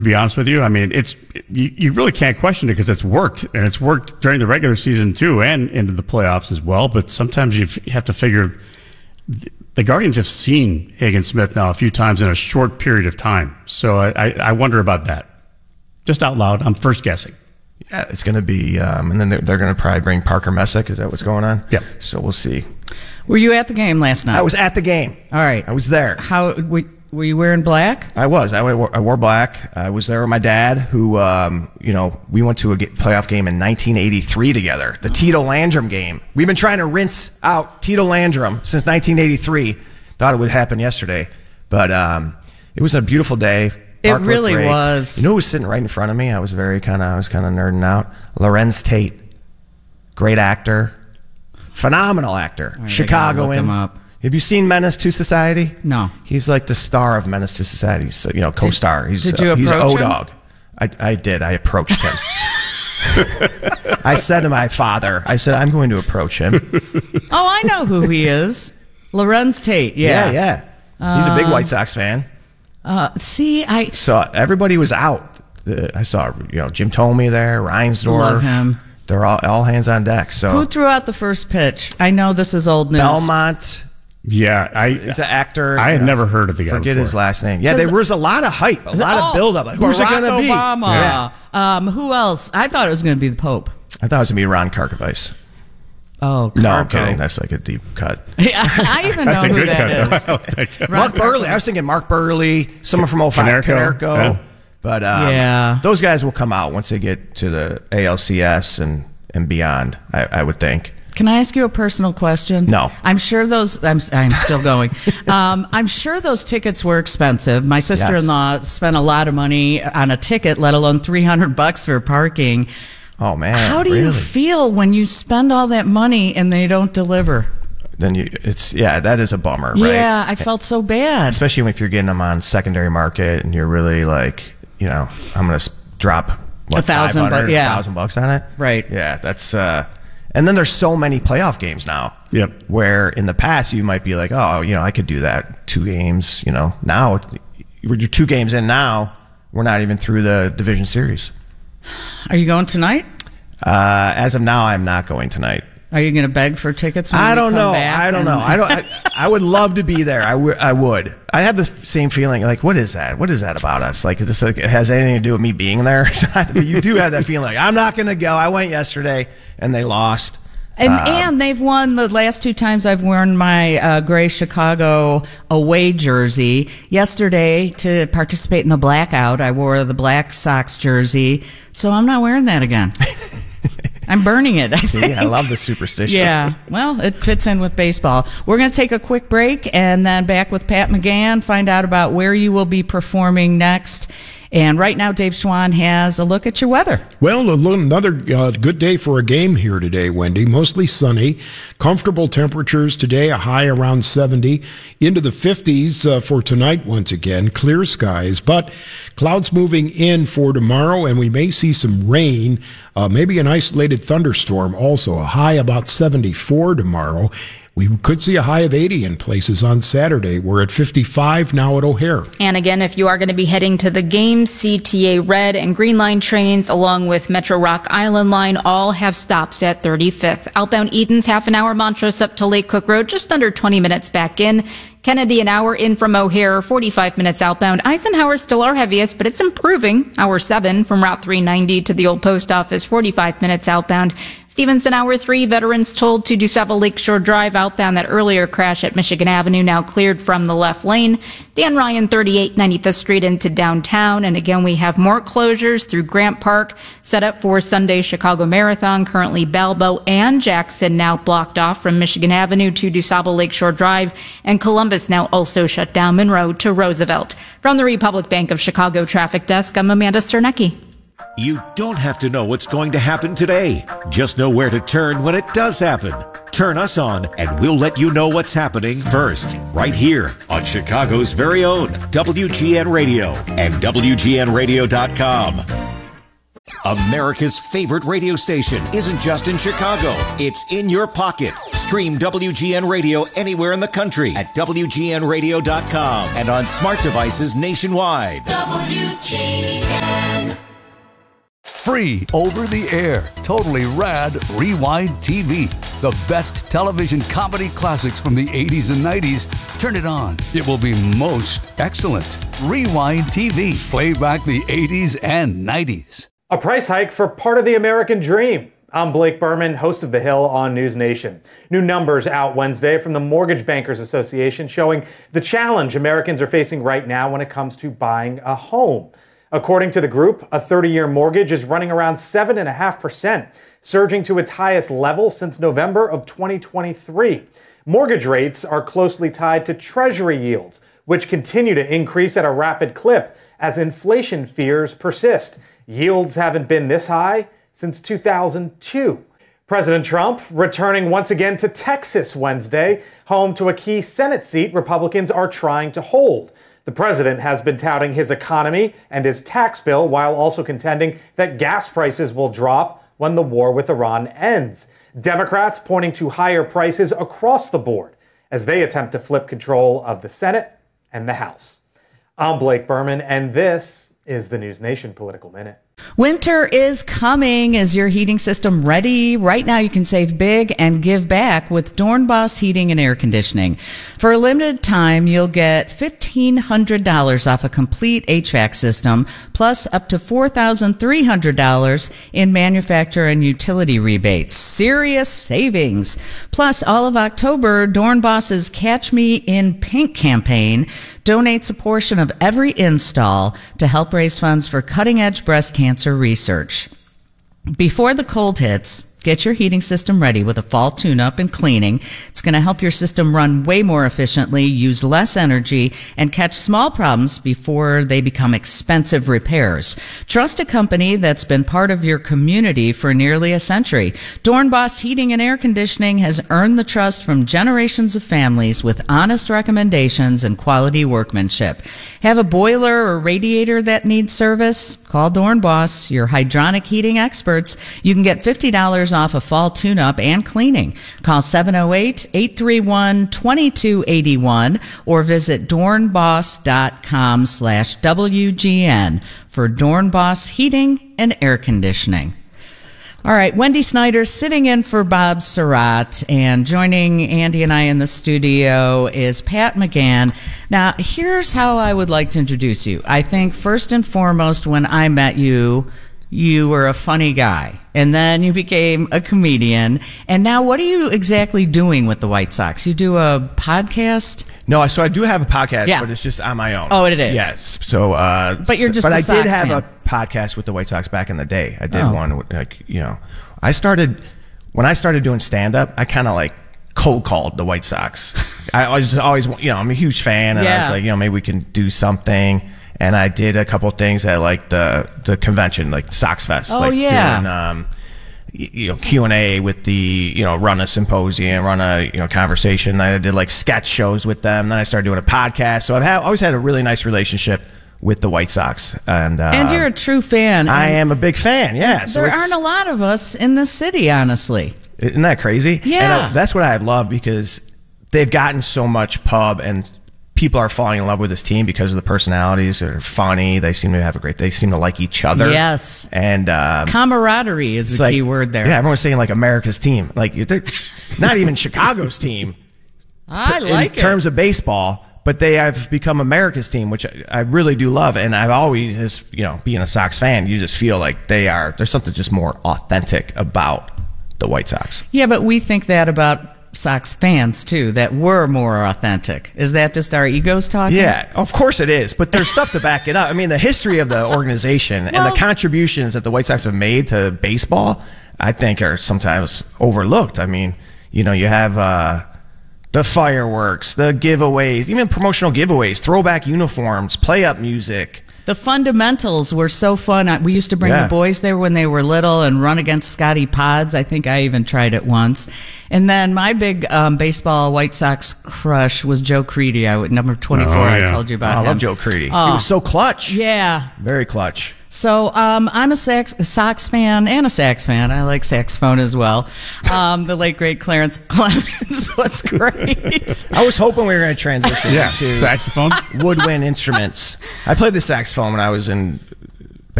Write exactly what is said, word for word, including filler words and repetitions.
To be honest with you, I mean, it's you, you really can't question it because it's worked, and it's worked during the regular season too, and into the playoffs as well. But sometimes you have to figure the Guardians have seen Hagen Smith now a few times in a short period of time, so I, I wonder about that. Just out loud, I'm first guessing. Yeah, it's going to be, um, and then they're, they're going to probably bring Parker Messick. Is that what's going on? Yep. So we'll see. Were you at the game last night? I was at the game. All right, I was there. How we. Were you wearing black? I was. I wore, I wore black. I was there with my dad, who, um, you know, we went to a playoff game in nineteen eighty-three together, the Tito Landrum game. We've been trying to rinse out Tito Landrum since nineteen eighty-three. Thought it would happen yesterday, but um, it was a beautiful day. Park it really was. You know who was sitting right in front of me? I was very kind of, I was kind of nerding out. Lorenz Tate, great actor, phenomenal actor, right, Chicagoan. Look him up. Have you seen Menace to Society? No. He's like the star of Menace to Society. He's, you know, co-star. He's, did you uh, he's approach him? O-Dog. I, I did. I approached him. I said to my father, I said, I'm going to approach him. Oh, I know who he is. Lorenz Tate. Yeah. Yeah, yeah. He's a big White Sox fan. Uh, see, I saw everybody was out. Uh, I saw, you know, Jim Thome there, Reinsdorf. Love him. They're all, all hands on deck. So who threw out the first pitch? I know this is old news. Belmont. Yeah, I, he's an actor. I had you know, never heard of the guy. Forget before. his last name. Yeah, there was a lot of hype, a lot oh, of buildup. Like, who's Barack it going to be? Obama. Yeah. Um, who else? I thought it was going to be the Pope. I thought it was going to be Ron Karkovice. Oh, no, I'm kidding. That's like a deep cut. Yeah, I even know who that cut, is. Mark Burley. I was thinking Mark Burley, someone from oh five, Canerco. Canerco. Yeah. But um, yeah. those guys will come out once they get to the A L C S and, and beyond, I, I would think. Can I ask you a personal question? No. I'm sure those, I'm, I'm still going. um, I'm sure those tickets were expensive. My sister-in-law yes. spent a lot of money on a ticket, let alone three hundred bucks for parking. Oh, man. How do really? you feel when you spend all that money and they don't deliver? Then you, it's, yeah, that is a bummer, right? Yeah, I felt so bad. Especially if you're getting them on secondary market and you're really like, you know, I'm going to drop, what, a thousand bucks, yeah. a thousand bucks on it? Right. Yeah, that's, uh, and then there's so many playoff games now. Yep. Where in the past you might be like, oh, you know, I could do that. Two games, you know. Now, you're two games in now. We're not even through the division series. Are you going tonight? Uh, as of now, I'm not going tonight. Are you going to beg for tickets? When I don't come know. Back I don't and... know. I don't. I, I would love to be there. I, w- I would. I have the same feeling. Like, what is that? What is that about us? Like, this like, it has anything to do with me being there? But you do have that feeling. Like, I'm not going to go. I went yesterday and they lost. And um, and they've won the last two times I've worn my uh, gray Chicago away jersey. Yesterday, to participate in the blackout, I wore the Black Sox jersey. So I'm not wearing that again. I'm burning it. I See, think. I love the superstition. Yeah, well, it fits in with baseball. We're going to take a quick break and then back with Pat McGann, find out about where you will be performing next. And right now, Dave Schwann has a look at your weather. Well, another uh, good day for a game here today, Wendy. Mostly sunny. Comfortable temperatures today, a high around seventy. Into the fifties uh, for tonight once again. Clear skies, but clouds moving in for tomorrow, and we may see some rain, uh, maybe an isolated thunderstorm also. A high about seventy-four tomorrow. We could see a high of eighty in places on Saturday. We're at fifty-five now at O'Hare. And again, if you are going to be heading to the game, C T A Red and Green Line trains, along with Metro Rock Island Line, all have stops at thirty-fifth. Outbound Eden's half an hour, Montrose up to Lake Cook Road, just under twenty minutes back in. Kennedy an hour in from O'Hare, forty-five minutes outbound. Eisenhower still our heaviest, but it's improving. Hour seven from Route three ninety to the old post office, forty-five minutes outbound. Stevenson hour three, veterans told to DeSable Lakeshore Drive outbound. That earlier crash at Michigan Avenue now cleared from the left lane. Dan Ryan thirty-eight ninety-fifth Street into downtown. And again, we have more closures through Grant Park set up for Sunday's Chicago Marathon. Currently Balbo and Jackson now blocked off from Michigan Avenue to DeSable Lakeshore Drive, and Columbus now also shut down Monroe to Roosevelt. From the Republic Bank of Chicago Traffic Desk, I'm Amanda Sternecki. You don't have to know what's going to happen today. Just know where to turn when it does happen. Turn us on and we'll let you know what's happening first, right here on Chicago's very own W G N Radio and W G N radio dot com. America's favorite radio station isn't just in Chicago. It's in your pocket. Stream W G N Radio anywhere in the country at W G N radio dot com and on smart devices nationwide. W G N. Free over the air, totally rad Rewind T V. The best television comedy classics from the eighties and nineties. Turn it on. It will be most excellent. Rewind T V. Play back the eighties and nineties. A price hike for part of the American dream. I'm Blake Berman, host of The Hill on News Nation. New numbers out Wednesday from the Mortgage Bankers Association showing the challenge Americans are facing right now when it comes to buying a home. According to the group, a thirty-year mortgage is running around seven point five percent, surging to its highest level since November of twenty twenty-three. Mortgage rates are closely tied to Treasury yields, which continue to increase at a rapid clip as inflation fears persist. Yields haven't been this high since two thousand two. President Trump returning once again to Texas Wednesday, home to a key Senate seat Republicans are trying to hold. The president has been touting his economy and his tax bill while also contending that gas prices will drop when the war with Iran ends. Democrats pointing to higher prices across the board as they attempt to flip control of the Senate and the House. I'm Blake Berman, and this is the News Nation Political Minute. Winter is coming. Is your heating system ready? Right now you can save big and give back with Dornbos Heating and Air Conditioning. For a limited time, you'll get fifteen hundred dollars off a complete H V A C system, plus up to four thousand three hundred dollars in manufacturer and utility rebates. Serious savings. Plus, all of October, Dornbos's Catch Me in Pink campaign donates a portion of every install to help raise funds for cutting-edge breast cancer research. Before the cold hits, get your heating system ready with a fall tune-up and cleaning. It's going to help your system run way more efficiently, use less energy, and catch small problems before they become expensive repairs. Trust a company that's been part of your community for nearly a century. Dornbos Heating and Air Conditioning has earned the trust from generations of families with honest recommendations and quality workmanship. Have a boiler or radiator that needs service? Call Dornbos, your hydronic heating experts. You can get fifty dollars off a fall tune-up and cleaning. Call seven oh eight, eight three one, two two eight one or visit dornbos.com slash WGN for Dornbos Heating and Air Conditioning. All right, Wendy Snyder sitting in for Bob Surratt, and joining Andy and I in the studio is Pat McGann. Now, here's how I would like to introduce you. I think first and foremost, when I met you, you were a funny guy, and then you became a comedian. And now what are you exactly doing with the White Sox? You do a podcast? No, so I do have a podcast, yeah. but it's just on my own. Oh, it is? Yes. So, uh, but you're just But a I Sox did have fan. a podcast with the White Sox back in the day. I did Oh. one, like, you know, I started, when I started doing stand-up, I kind of like cold called the White Sox. I was always, you know, I'm a huge fan, and I Yeah. was like, you know, maybe we can do something. And I did a couple things at like the the convention, like Sox Fest, Oh, like yeah. doing um, y- you know Q and A with the you know run a symposium, run a you know conversation. I did like sketch shows with them. Then I started doing a podcast. So I've had, always had a really nice relationship with the White Sox, and uh, And you're a true fan. I And am a big fan. Yeah, so there it's- aren't a lot of us in the city, honestly. Isn't that crazy? Yeah. And uh, that's what I love, because they've gotten so much pub, and people are falling in love with this team because of the personalities. They're funny. They seem to have a great, they seem to like each other. Yes. And, um, Camaraderie is it's the like, key word there. Yeah, everyone's saying like America's team. Like, they're not even Chicago's team. I like in it. terms of baseball, but they have become America's team, which I, I really do love. And I've always, as, you know, being a Sox fan, you just feel like they are, there's something just more authentic about the White Sox. Yeah, but we think that about Sox fans too, that we're more authentic. Is that just our egos talking? Yeah, of course it is. But there's stuff to back it up. I mean, the history of the organization and Well- the contributions that the White Sox have made to baseball, I think, are sometimes overlooked. I mean, you know, you have uh, the fireworks, the giveaways, even promotional giveaways, throwback uniforms, play-up music. The fundamentals were so fun. I- We used to bring Yeah. the boys there when they were little and run against Scotty Pods. I think I even tried it once. And then my big um, baseball White Sox crush was Joe Creedy. I would, number twenty-four, Oh, I yeah. told you about I him. love Joe Creedy. Oh. He was so clutch. Yeah. Very clutch. So um, I'm a, sax, a Sox fan and a sax fan. I like saxophone as well. Um, the late, great Clarence Clemens was great. I was hoping we were going to transition Yeah, to saxophone? woodwind instruments. I played the saxophone when I was in